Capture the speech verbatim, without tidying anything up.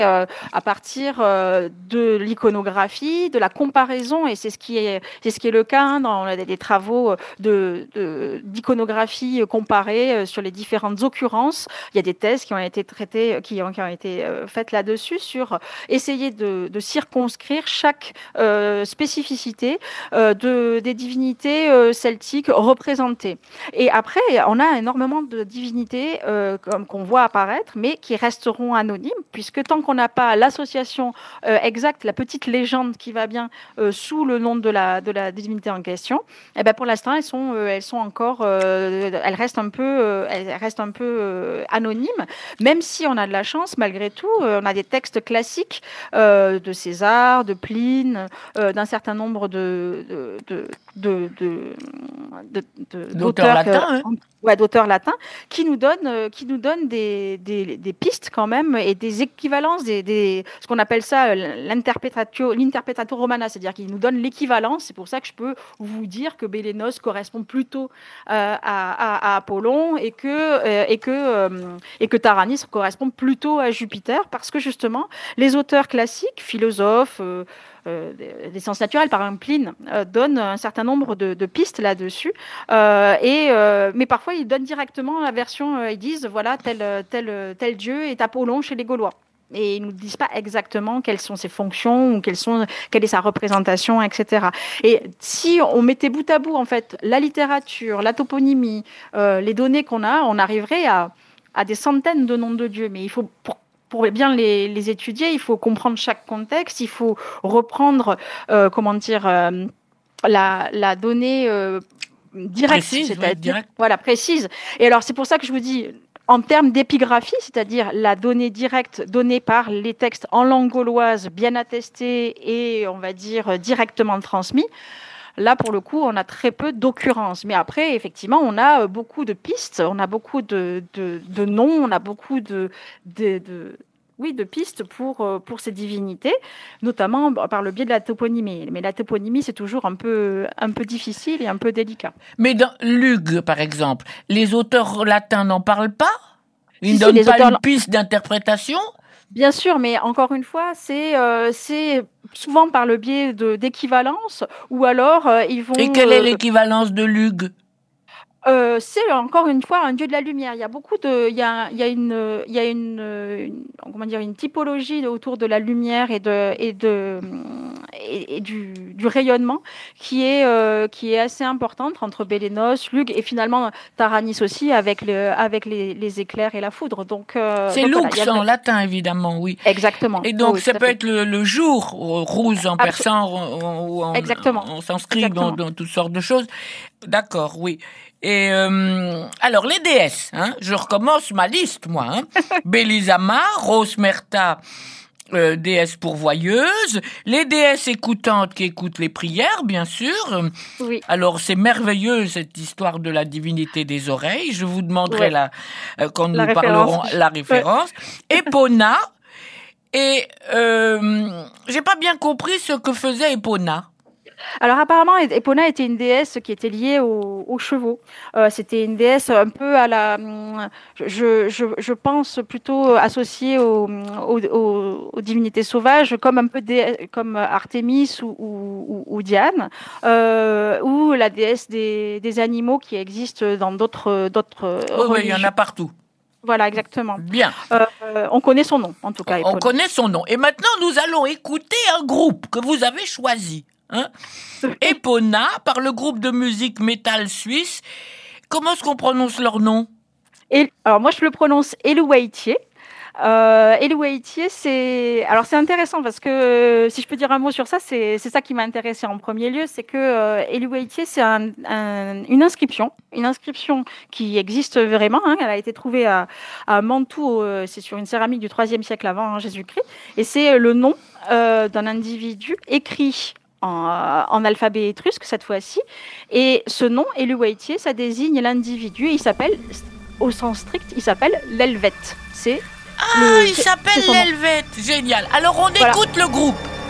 euh, à partir euh, de l'iconographie, de la comparaison, et c'est ce qui est, c'est ce qui est le cas hein, dans les, les travaux de, de, d'iconographie comparée euh, sur les différentes occurrences. Il y a des thèses qui ont été traitées, qui ont, qui ont été euh, faites là-dessus sur essayer de, de circonscrire chaque euh, spécificité euh, de, des divinités euh, celtiques représentées. Et après, on a énormément de divinités euh, comme qu'on voit apparaître, mais qui resteront anonymes, puisque tant qu'on n'a pas l'association euh, exacte, la petite légende qui va bien euh, sous le nom de la, de la divinité en question, eh ben pour l'instant, elles sont, euh, elles sont encore, euh, elles restent un peu, euh, elles restent un peu euh, anonymes, même si on a de la chance, malgré tout, euh, on a des textes classiques euh, de César, de Pline, euh, d'un certain nombre de, de, de, de, de, de, de d'auteurs latins, hein. Ouais, d'auteurs latins, qui nous donnent, euh, qui nous donnent des, des, des pistes quand même et des équivalences, des, des, ce qu'on appelle ça l'interpretatio, l'interpretatio romana, c'est-à-dire qu'ils nous donnent l'équivalence. C'est pour ça que je peux vous dire que Bélénos correspond plutôt euh, à, à, à Apollon et que, euh, et, que, euh, et que Taranis correspond plutôt à Jupiter, parce que justement, les auteurs classiques, philosophes, euh, Euh, des, des sciences naturelles, par exemple Pline, euh, donne un certain nombre de, de pistes là-dessus. Euh, et, euh, mais parfois, ils donnent directement la version, euh, ils disent, voilà, tel, tel, tel dieu est Apollon chez les Gaulois. Et ils ne nous disent pas exactement quelles sont ses fonctions, ou quelles sont, quelle est sa représentation, et cetera. Et si on mettait bout à bout, en fait, la littérature, la toponymie, euh, les données qu'on a, on arriverait à, à des centaines de noms de dieux. Mais il faut... Pour, Pour bien les, les étudier, il faut comprendre chaque contexte, il faut reprendre, euh, comment dire, euh, la, la donnée euh, directe, précise, c'est-à-dire, ouais, direct. voilà, précise. Et alors, c'est pour ça que je vous dis, en termes d'épigraphie, c'est-à-dire la donnée directe donnée par les textes en langue gauloise, bien attestés et, on va dire, directement transmis, là, pour le coup, on a très peu d'occurrences. Mais après, effectivement, on a beaucoup de pistes, on a beaucoup de, de, de noms, on a beaucoup de, de, de, oui, de pistes pour, pour ces divinités, notamment par le biais de la toponymie. Mais la toponymie, c'est toujours un peu, un peu difficile et un peu délicat. Mais dans Lugue, par exemple, les auteurs latins n'en parlent pas ? Ils ne si, donnent si, pas auteurs... une piste d'interprétation ? Bien sûr, mais encore une fois, c'est euh, c'est souvent par le biais de d'équivalence, ou alors euh, ils vont. Et quelle est euh, l'équivalence de Lugue ? Euh, c'est encore une fois un dieu de la lumière. Il y a beaucoup de, il y a, il y a une, il y a une, une, comment dire, une typologie autour de la lumière et de et de et, et du, du rayonnement qui est euh, qui est assez importante entre Bélénos, Lugue et finalement Taranis aussi avec le avec les, les éclairs et la foudre. Donc euh, c'est donc, Lux voilà, en latin évidemment, oui. Exactement. Et donc oui, ça peut être le, le jour, rouge en persan ou en, Exactement. en sanskrit, dans, dans toutes sortes de choses. D'accord, oui. Et euh, alors les déesses, hein, je recommence ma liste, moi. Hein. Belisama, Rosmerta, euh, déesse pourvoyeuse, les déesses écoutantes qui écoutent les prières, bien sûr. Oui. Alors c'est merveilleux cette histoire de la divinité des oreilles. Je vous demanderai ouais. la euh, quand la nous référence. parlerons la référence. Ouais. Epona. Et euh, j'ai pas bien compris ce que faisait Epona. Alors apparemment, Epona était une déesse qui était liée aux, aux chevaux. Euh, c'était une déesse un peu à la, je, je, je pense plutôt associée aux, aux, aux, aux divinités sauvages, comme un peu dé, comme Artémis ou, ou, ou Diane, euh, ou la déesse des, des animaux qui existe dans d'autres d'autres oui, religions. Oui, il y en a partout. Voilà, exactement. Bien. Euh, on connaît son nom, en tout cas. On, on connaît son nom. Et maintenant, nous allons écouter un groupe que vous avez choisi. Hein Epona, par le groupe de musique métal suisse. Comment est-ce qu'on prononce leur nom ? Et, alors moi, je le prononce Elouaïtier. Euh, Elouaïtier, c'est alors c'est intéressant parce que si je peux dire un mot sur ça, c'est c'est ça qui m'a intéressé en premier lieu, c'est que euh, Elouaïtier, c'est un, un, une inscription, une inscription qui existe vraiment. Hein, elle a été trouvée à, à Mantoue, euh, c'est sur une céramique du troisième siècle avant hein, Jésus-Christ, et c'est le nom euh, d'un individu écrit En, en alphabet étrusque cette fois-ci. Et ce nom, Elouaïtier, ça désigne l'individu. Il s'appelle, au sens strict, il s'appelle l'Helvète. C'est ah, le, il s'appelle l'Helvète. Génial. Alors on voilà. écoute le groupe.